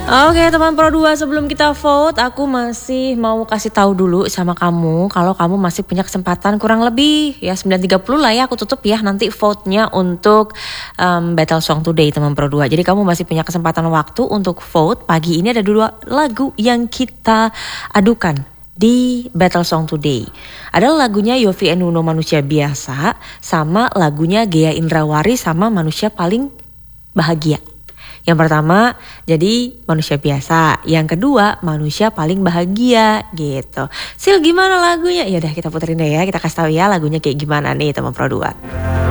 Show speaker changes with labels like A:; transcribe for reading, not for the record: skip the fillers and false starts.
A: Oke teman Pro 2, sebelum kita vote aku masih mau kasih tahu dulu sama kamu kalau kamu masih punya kesempatan kurang lebih ya 9.30 lah ya aku tutup ya nanti vote-nya untuk Battle Song Today teman Pro 2. Jadi kamu masih punya kesempatan waktu untuk vote. Pagi ini ada 2 lagu yang kita adukan di Battle Song Today. Ada lagunya Yovie and Nuno Manusia Biasa sama lagunya Ghea Indrawari sama Manusia Paling Bahagia. Yang pertama jadi Manusia Biasa, yang kedua Manusia Paling Bahagia gitu. Sil, gimana lagunya? Ya udah kita puterin deh ya, kita kasih tahu ya lagunya kayak gimana nih teman Pro 2.